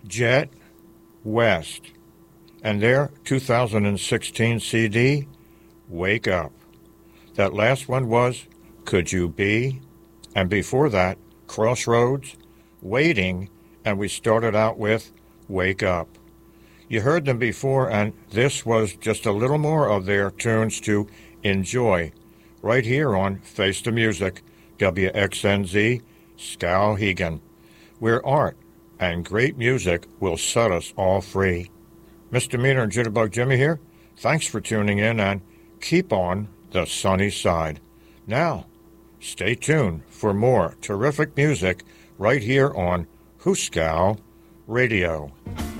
Jet West, and their 2016 CD, Wake Up. That last one was Could You Be? And before that, Crossroads, Waiting, and we started out with Wake Up. You heard them before, and this was just a little more of their tunes to enjoy right here on Face the Music, WXNZ, Skowhegan, where art and great music will set us all free. Misdemeanor and Jitterbug Jimmy here. Thanks for tuning in, and keep on the sunny side. Now, stay tuned for more terrific music right here on Huskow Radio.